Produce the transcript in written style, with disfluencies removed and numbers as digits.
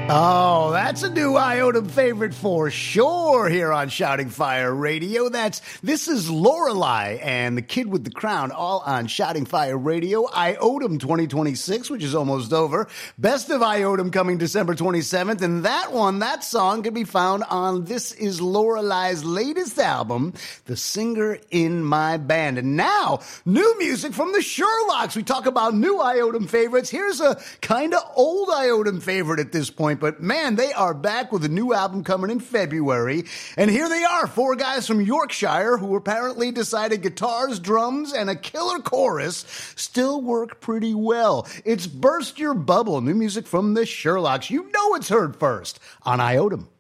Oh, that's a new Iodum favorite for sure here on Shouting Fire Radio. This is Lorelei and the Kid with the Crown, all on Shouting Fire Radio. Iodum 2026, which is almost over. Best of Iodum coming December 27th, and that song can be found on This Is Lorelei's latest album, The Singer in My Band. And now, new music from the Sherlocks. We talk about new Iodum favorites. Here's a kind of old Iodum favorite at this point, but man, they are back with a new album coming in February. And here they are, four guys from Yorkshire who apparently decided guitars, drums, and a killer chorus still work pretty well. It's Burst Your Bubble, new music from the Sherlocks. You know it's heard first on Iodum.